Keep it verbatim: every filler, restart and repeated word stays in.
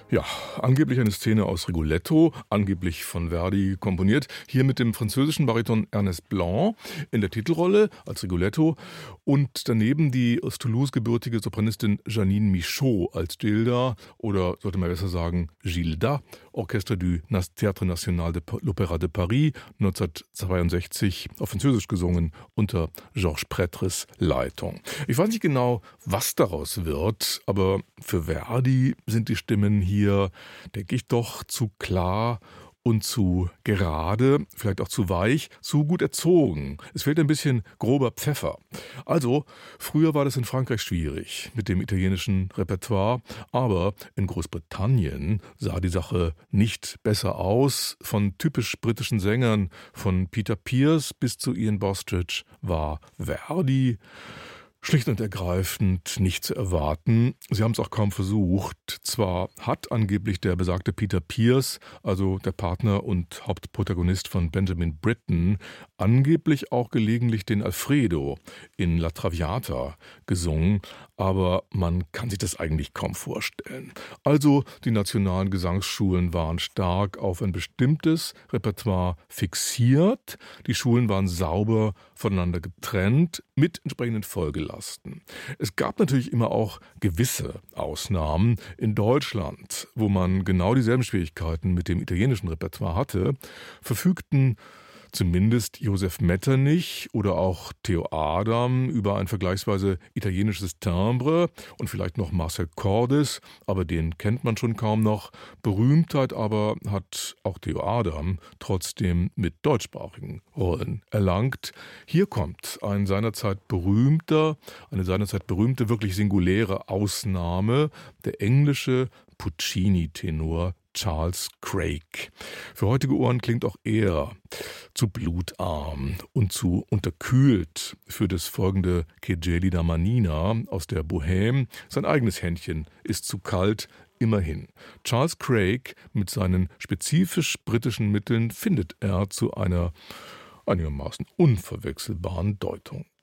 Ja, angeblich eine Szene aus Rigoletto, angeblich von Verdi komponiert, hier mit dem französischen Bariton Ernest Blanc in der Titelrolle als Rigoletto und daneben die aus Toulouse gebürtige Sopranistin Janine Michaud als Gilda oder sollte man besser sagen Gilda, Orchestre du Théâtre National de l'Opéra de Paris, neunzehnhundertzweiundsechzig auf Französisch gesungen unter Georges Prêtres Leitung. Ich weiß nicht genau, was daraus wird, aber für Verdi sind die Stimmen hier Hier denke ich doch zu klar und zu gerade, vielleicht auch zu weich, zu gut erzogen. Es fehlt ein bisschen grober Pfeffer. Also, früher war das in Frankreich schwierig mit dem italienischen Repertoire, aber in Großbritannien sah die Sache nicht besser aus. Von typisch britischen Sängern, von Peter Pears bis zu Ian Bostridge war Verdi schlicht und ergreifend nicht zu erwarten. Sie haben es auch kaum versucht. Zwar hat angeblich der besagte Peter Pears, also der Partner und Hauptprotagonist von Benjamin Britten, angeblich auch gelegentlich den Alfredo in La Traviata gesungen, aber man kann sich das eigentlich kaum vorstellen. Also die nationalen Gesangsschulen waren stark auf ein bestimmtes Repertoire fixiert. Die Schulen waren sauber voneinander getrennt mit entsprechenden Folgelasten. Es gab natürlich immer auch gewisse Ausnahmen. In Deutschland, wo man genau dieselben Schwierigkeiten mit dem italienischen Repertoire hatte, verfügten zumindest Josef Metternich oder auch Theo Adam über ein vergleichsweise italienisches Timbre und vielleicht noch Marcel Cordes, aber den kennt man schon kaum noch. Berühmtheit aber hat auch Theo Adam trotzdem mit deutschsprachigen Rollen erlangt. Hier kommt ein seinerzeit berühmter, eine seinerzeit berühmte, wirklich singuläre Ausnahme, der englische Puccini-Tenor Charles Craig. Für heutige Ohren klingt auch er zu blutarm und zu unterkühlt für das folgende Che gelida manina aus der Bohème. Sein eigenes Händchen ist zu kalt, immerhin. Charles Craig mit seinen spezifisch britischen Mitteln findet er zu einer einigermaßen unverwechselbaren Deutung.